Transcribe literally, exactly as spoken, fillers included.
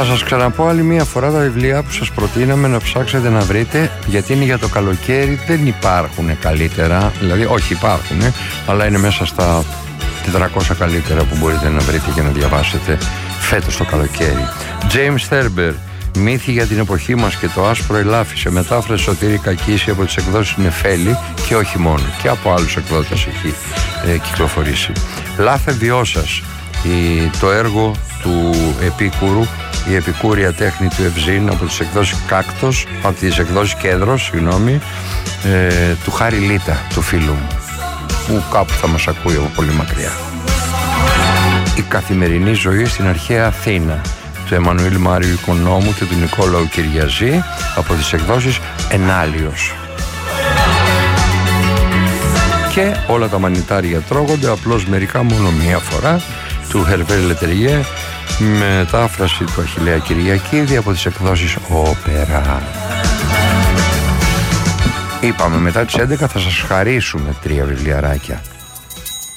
Θα σας ξαναπώ άλλη μία φορά τα βιβλία που σας προτείναμε να ψάξετε να βρείτε, γιατί είναι για το καλοκαίρι, δεν υπάρχουν καλύτερα, δηλαδή όχι υπάρχουν, αλλά είναι μέσα στα τετρακόσια καλύτερα που μπορείτε να βρείτε και να διαβάσετε φέτος το καλοκαίρι. James Thurber, Μύθοι για την εποχή μας και το άσπρο ελάφι, σε μετάφραση Σωτήρη Κακίση από τις εκδόσεις Νεφέλη, και όχι μόνο, και από άλλους εκδότες έχει ε, κυκλοφορήσει. Λάθε Βιώσας, η, το έργο του Επίκουρου, η επικούρια τέχνη του Ευζήν, από τις εκδόσεις Κάκτος, από τις εκδόσεις Κέντρος, συγγνώμη, ε, του Χάρη Λίτα, του φίλου μου, που κάπου θα μας ακούει από πολύ μακριά. Η καθημερινή ζωή στην αρχαία Αθήνα, του Εμμανουήλ Μάριου Οικονόμου και του Νικόλαου Κυριαζή, από τις εκδόσεις Ενάλιος. Και όλα τα μανιτάρια τρώγονται, απλώς μερικά μόνο μία φορά, του Hervé Leterrier, μετάφραση του Αχιλλέα Κυριακίδη, από τις εκδόσεις Όπερα. Είπαμε μετά τις έντεκα θα σας χαρίσουμε τρία βιβλιαράκια.